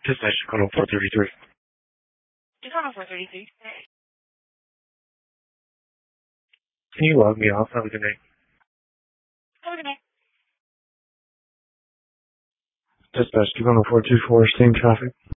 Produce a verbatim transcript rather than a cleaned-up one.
Dispatch, Chicago four thirty-three. Chicago four thirty-three. Can you log me off? Have a good night. Have a good night. Dispatch, Chicago four two four, same traffic.